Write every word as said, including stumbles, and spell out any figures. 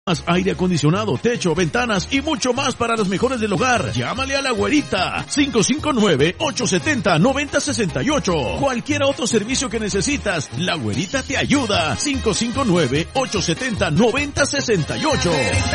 aire acondicionado, techo, ventanas y mucho más para los mejores del hogar. Llámale a la güerita cinco cinco nueve, ocho siete cero, nueve cero seis ocho. Cualquier otro servicio que necesitas, la güerita te ayuda. cinco cinco nueve, ocho siete cero, nueve cero seis ocho.